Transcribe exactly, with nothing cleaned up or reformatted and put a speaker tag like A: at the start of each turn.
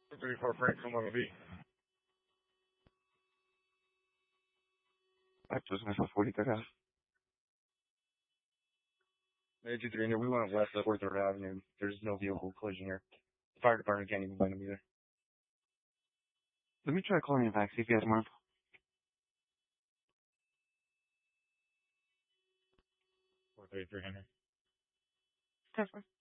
A: thirty-four Franklin, level B.
B: I just missed my forty-third house.
A: Major three, we went west up Fourth Avenue. There's no vehicle collision here. The fire department can't even find them either.
B: Let me try calling you back, see if you have more info.
A: four thirty-three Henry.
B: That's fine.